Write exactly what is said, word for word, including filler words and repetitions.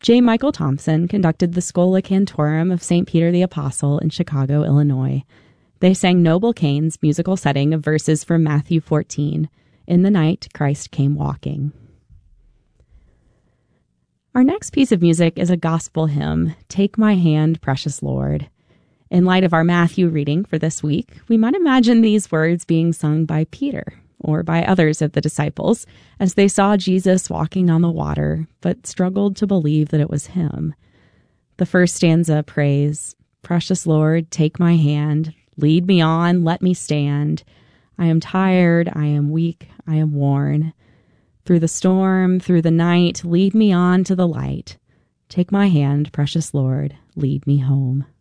J. Michael Thompson conducted the Schola Cantorum of Saint Peter the Apostle in Chicago, Illinois. They sang Noble Cain's musical setting of verses from Matthew fourteen, "In the night Christ came walking." Our next piece of music is a gospel hymn, "Take My Hand, Precious Lord." In light of our Matthew reading for this week, we might imagine these words being sung by Peter or by others of the disciples as they saw Jesus walking on the water, but struggled to believe that it was him. The first stanza prays, "Precious Lord, take my hand, lead me on, let me stand. I am tired, I am weak, I am worn. Through the storm, through the night, lead me on to the light. Take my hand, precious Lord, lead me home."